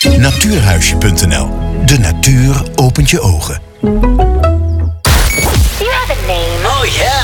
Natuurhuisje.nl. De natuur opent je ogen. You have a name. Oh yeah.